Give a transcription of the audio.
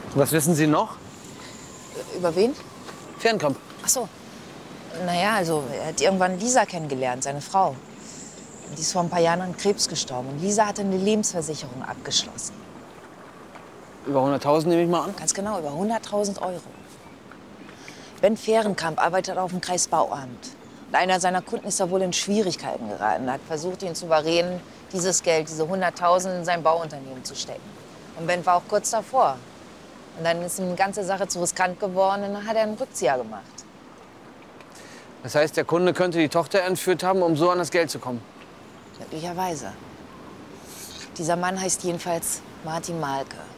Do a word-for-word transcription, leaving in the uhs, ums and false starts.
Was wissen Sie noch? Über wen? Fernkamp. Ach so. Naja, also er hat irgendwann Lisa kennengelernt, seine Frau. Die ist vor ein paar Jahren an Krebs gestorben. Und Lisa hatte eine Lebensversicherung abgeschlossen. Über hunderttausend nehme ich mal an. Ganz genau, über hunderttausend Euro. Ben Fehrenkamp arbeitet auf dem Kreisbauamt. Und einer seiner Kunden ist da wohl in Schwierigkeiten geraten. Er hat versucht, ihn zu überreden, dieses Geld, diese hunderttausend in sein Bauunternehmen zu stecken. Und Ben war auch kurz davor. Und dann ist ihm die ganze Sache zu riskant geworden und dann hat er einen Rückzieher gemacht. Das heißt, der Kunde könnte die Tochter entführt haben, um so an das Geld zu kommen? Möglicherweise. Dieser Mann heißt jedenfalls Martin Malke.